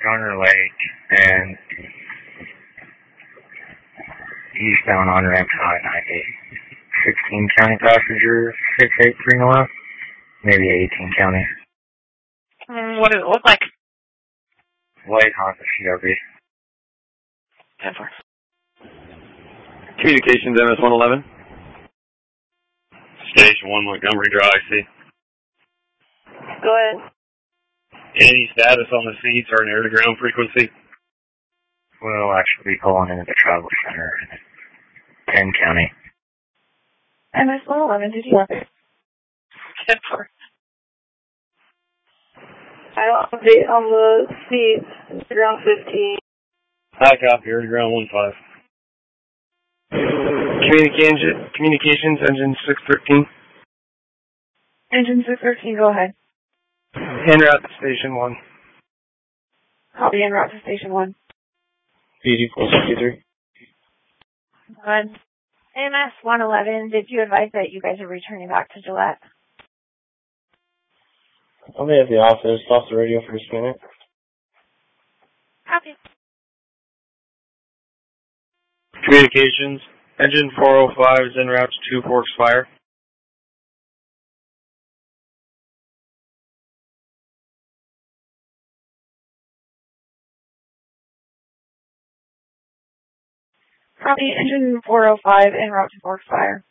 Garner Lake and eastbound on ramp to I-90. 16 county passenger, 683 north, maybe 18 county. What does it look like? White Honda CRV. 10-4. Communications MS-111. Station 1 Montgomery Drive, see. Go ahead. Any status on the seats or an air-to-ground frequency? We'll actually be pulling into the travel center in 10 county. MS-111, did you have it? 10-4. I don't update on the seats. Ground 15. High copy, air-to-ground 15. Communications engine 613. Engine 613, go ahead. En route to station 1. Copy en route to station 1. BD-463. Good. MS-111, did you advise that you guys are returning back to Gillette? I'll be at the office. Off the radio for just a minute. Copy. Communications. Engine 405 is en route to 2 Forks Fire. Copy. Engine 405 en route to Forks Fire.